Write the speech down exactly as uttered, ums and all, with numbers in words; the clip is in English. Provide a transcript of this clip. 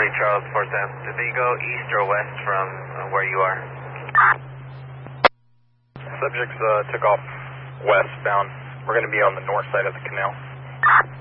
Charles four Sam. Did they go east or west from uh, where you are? Subjects uh, took off westbound. We're going to be on the north side of the canal.